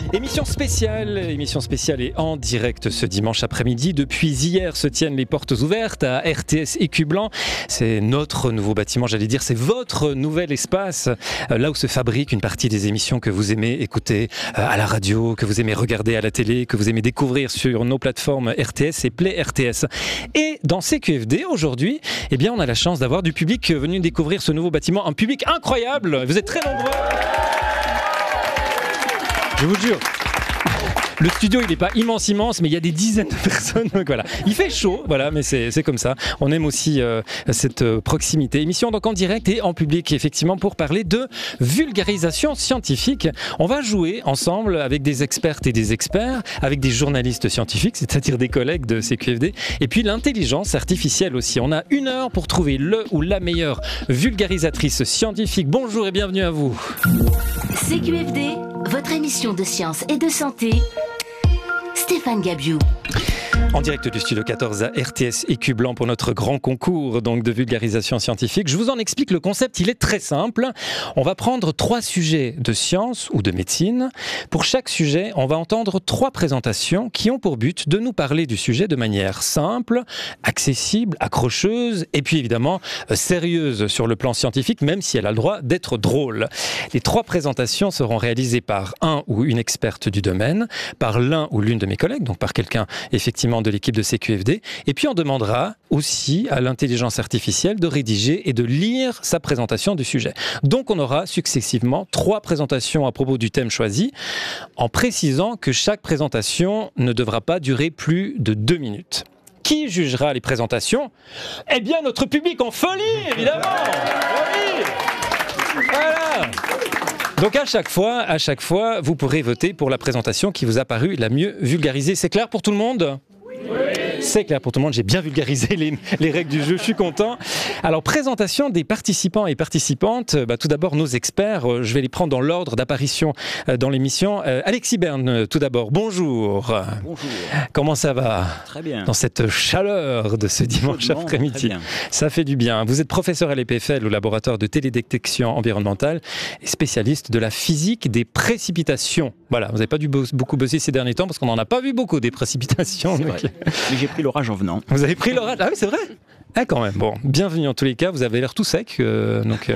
Émission spéciale et en direct ce dimanche après-midi. Depuis hier se tiennent les portes ouvertes à RTS Écublanc. C'est notre nouveau bâtiment, j'allais dire, c'est votre nouvel espace, là où se fabrique une partie des émissions que vous aimez écouter à la radio, que vous aimez regarder à la télé, que vous aimez découvrir sur nos plateformes RTS et Play RTS. Et dans CQFD, aujourd'hui, eh bien, on a la chance d'avoir du public venu découvrir ce nouveau bâtiment, un public incroyable. Vous êtes très nombreux. Je vous jure. Le studio, il n'est pas immense, mais il y a des dizaines de personnes. Donc voilà. Il fait chaud, voilà, mais c'est comme ça. On aime aussi cette proximité. Émission donc en direct et en public, effectivement, pour parler de vulgarisation scientifique. On va jouer ensemble avec des expertes et des experts, avec des journalistes scientifiques, c'est-à-dire des collègues de CQFD, et puis l'intelligence artificielle aussi. On a 1 heure pour trouver le ou la meilleure vulgarisatrice scientifique. Bonjour et bienvenue à vous. CQFD, votre émission de science et de santé. Stéphane Gabiou. En direct du studio 14 à RTS Écublanc pour notre grand concours donc de vulgarisation scientifique. Je vous en explique le concept, il est très simple. On va prendre 3 sujets de science ou de médecine. Pour chaque sujet, on va entendre 3 présentations qui ont pour but de nous parler du sujet de manière simple, accessible, accrocheuse et puis évidemment sérieuse sur le plan scientifique, même si elle a le droit d'être drôle. Les 3 présentations seront réalisées par un ou une experte du domaine, par l'un ou l'une de mes collègues, donc par quelqu'un effectivement de l'équipe de CQFD, et puis on demandera aussi à l'intelligence artificielle de rédiger et de lire sa présentation du sujet. Donc on aura successivement 3 présentations à propos du thème choisi, en précisant que chaque présentation ne devra pas durer plus de 2 minutes. Qui jugera les présentations ? Eh bien notre public en folie, évidemment. Oui. Voilà. Donc à chaque fois, vous pourrez voter pour la présentation qui vous a paru la mieux vulgarisée. C'est clair pour tout le monde ? Oui. C'est clair pour tout le monde, j'ai bien vulgarisé les règles du jeu, je suis content. Alors, présentation des participants et participantes. Tout d'abord, nos experts, je vais les prendre dans l'ordre d'apparition dans l'émission. Alexis Berne, tout d'abord, bonjour. Bonjour. Comment ça va ? Très bien. Dans cette chaleur de ce dimanche après-midi. Ça fait du bien. Vous êtes professeur à l'EPFL, au laboratoire de télédétection environnementale, et spécialiste de la physique des précipitations. Voilà, vous n'avez pas dû beaucoup bosser ces derniers temps parce qu'on n'en a pas vu beaucoup des précipitations. C'est vrai. Mais j'ai pris l'orage en venant. Vous avez pris l'orage ? Ah oui, c'est vrai ? Ah quand même, bon, bienvenue en tous les cas, vous avez l'air tout sec, donc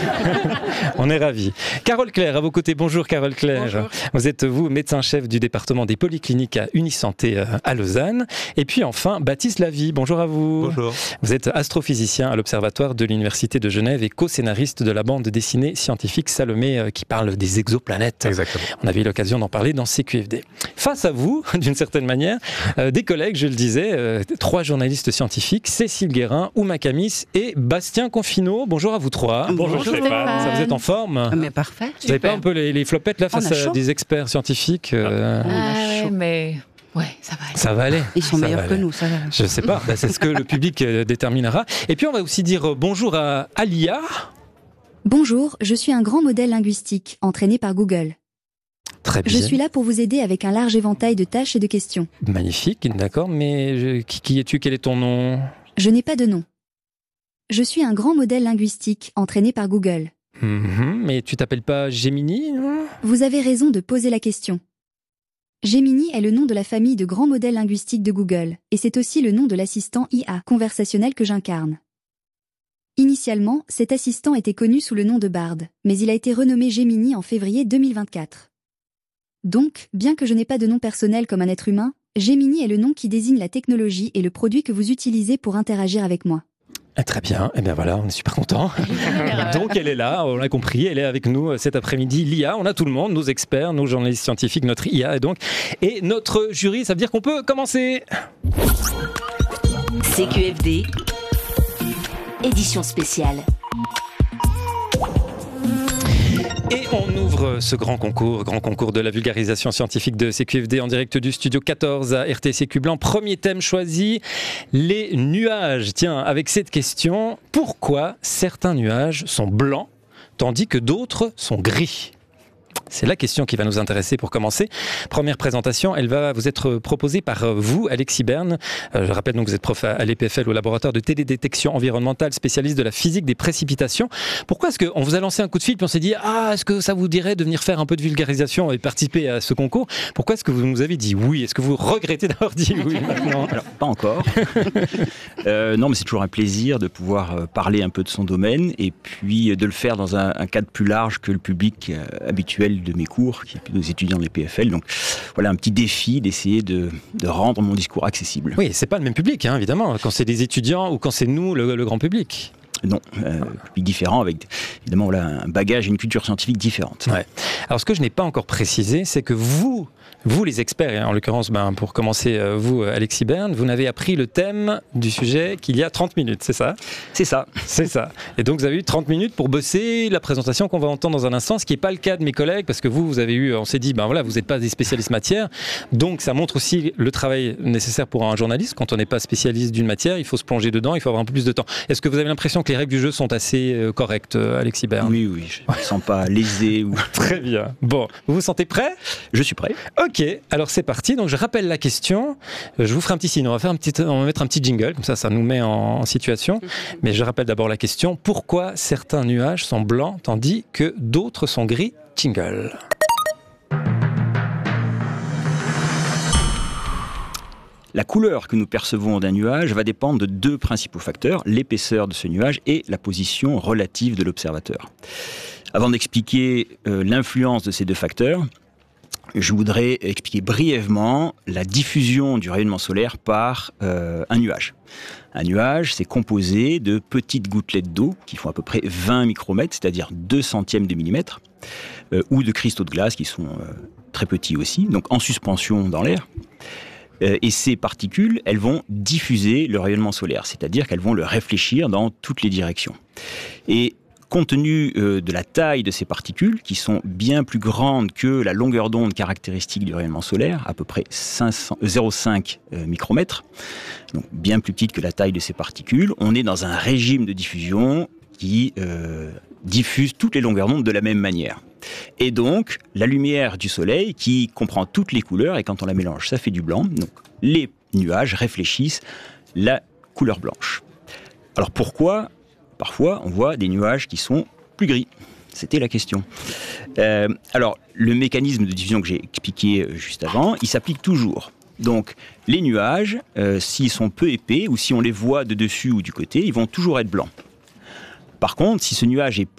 on est ravis. Carole Claire, à vos côtés, bonjour Carole Claire. Bonjour. Vous êtes, vous, médecin-chef du département des polycliniques à Unisanté à Lausanne. Et puis enfin, Baptiste Lavie, bonjour à vous. Bonjour. Vous êtes astrophysicien à l'Observatoire de l'Université de Genève et co-scénariste de la bande dessinée scientifique Salomé qui parle des exoplanètes. Exactement. On avait eu l'occasion d'en parler dans CQFD. Face à vous, d'une certaine manière, des collègues, je le disais, 3 journalistes scientifiques, Cécile Guérin, Ouma Camis et Bastien Confineau. Bonjour à vous 3. Bonjour Stéphane. Ça, vous êtes en forme ? Mais parfait. Vous n'avez pas un peu les flopettes là face à des experts scientifiques mais ouais, ça va aller. Ça va aller. Ils sont meilleurs que nous, ça va. Je ne sais pas, c'est ce que le public déterminera. Et puis on va aussi dire bonjour à Alia. Bonjour, je suis un grand modèle linguistique, entraîné par Google. Très bien. Je suis là pour vous aider avec un large éventail de tâches et de questions. Magnifique, d'accord, mais qui es-tu ? Quel est ton nom ? Je n'ai pas de nom. Je suis un grand modèle linguistique, entraîné par Google. Mais tu t'appelles pas Gemini, non ? Vous avez raison de poser la question. Gemini est le nom de la famille de grands modèles linguistiques de Google, et c'est aussi le nom de l'assistant IA conversationnel que j'incarne. Initialement, cet assistant était connu sous le nom de Bard, mais il a été renommé Gemini en février 2024. Donc, bien que je n'ai pas de nom personnel comme un être humain, Gemini est le nom qui désigne la technologie et le produit que vous utilisez pour interagir avec moi. Très bien, et bien voilà, on est super contents. Donc elle est là, on l'a compris, elle est avec nous cet après-midi. L'IA, on a tout le monde, nos experts, nos journalistes scientifiques, notre IA et notre jury, ça veut dire qu'on peut commencer. CQFD, édition spéciale. Et on ouvre ce grand concours de la vulgarisation scientifique de CQFD en direct du studio 14 à RTS Écublanc. Premier thème choisi, les nuages. Tiens, avec cette question, pourquoi certains nuages sont blancs tandis que d'autres sont gris ? C'est la question qui va nous intéresser pour commencer. Première présentation, elle va vous être proposée par vous, Alexis Berne. Je rappelle donc que vous êtes prof à l'EPFL au laboratoire de télédétection environnementale, spécialiste de la physique des précipitations. Pourquoi est-ce qu'on vous a lancé un coup de fil puis on s'est dit est-ce que ça vous dirait de venir faire un peu de vulgarisation et participer à ce concours? Pourquoi est-ce que vous nous avez dit oui? Est-ce que vous regrettez d'avoir dit oui maintenant? Alors, pas encore. Non, mais c'est toujours un plaisir de pouvoir parler un peu de son domaine et puis de le faire dans un cadre plus large que le public habituel de mes cours, qui est nos étudiants de l'EPFL. Donc voilà un petit défi d'essayer de rendre mon discours accessible. Oui, c'est pas le même public, hein, évidemment, quand c'est des étudiants ou quand c'est nous, le grand public. Non, public différent avec évidemment voilà, un bagage et une culture scientifique différente. Ouais. Alors ce que je n'ai pas encore précisé, c'est que vous les experts, en l'occurrence pour commencer vous Alexis Berne, vous n'avez appris le thème du sujet qu'il y a 30 minutes, c'est ça? C'est ça. C'est ça. Et donc vous avez eu 30 minutes pour bosser la présentation qu'on va entendre dans un instant, ce qui n'est pas le cas de mes collègues, parce que vous avez eu, on s'est dit, vous n'êtes pas des spécialistes matière, donc ça montre aussi le travail nécessaire pour un journaliste. Quand on n'est pas spécialiste d'une matière, il faut se plonger dedans, il faut avoir un peu plus de temps. Est-ce que vous avez l'impression que les règles du jeu sont assez correctes, Alexis Berne? Oui, je ne me sens pas lésé. Très bien. Bon, vous vous sentez prêt? Je suis prêt. Ok, alors c'est parti. Donc je rappelle la question. Je vous ferai un petit signe. On va mettre un petit jingle, comme ça nous met en situation. Mais je rappelle d'abord la question. Pourquoi certains nuages sont blancs tandis que d'autres sont gris? Jingle. La couleur que nous percevons d'un nuage va dépendre de deux principaux facteurs, l'épaisseur de ce nuage et la position relative de l'observateur. Avant d'expliquer l'influence de ces deux facteurs, je voudrais expliquer brièvement la diffusion du rayonnement solaire par un nuage. Un nuage, c'est composé de petites gouttelettes d'eau qui font à peu près 20 micromètres, c'est-à-dire 2 centièmes de millimètre, ou de cristaux de glace qui sont très petits aussi, donc en suspension dans l'air. Et ces particules, elles vont diffuser le rayonnement solaire, c'est-à-dire qu'elles vont le réfléchir dans toutes les directions. Et compte tenu de la taille de ces particules, qui sont bien plus grandes que la longueur d'onde caractéristique du rayonnement solaire, à peu près 0,5 micromètres, donc bien plus petite que la taille de ces particules, on est dans un régime de diffusion qui diffuse toutes les longueurs d'onde de la même manière. Et donc, la lumière du soleil qui comprend toutes les couleurs, et quand on la mélange, ça fait du blanc. Donc, les nuages réfléchissent la couleur blanche. Alors, pourquoi parfois on voit des nuages qui sont plus gris? C'était la question. Alors, le mécanisme de diffusion que j'ai expliqué juste avant, il s'applique toujours. Donc, les nuages, s'ils sont peu épais, ou si on les voit de dessus ou du côté, ils vont toujours être blancs. Par contre, si ce nuage est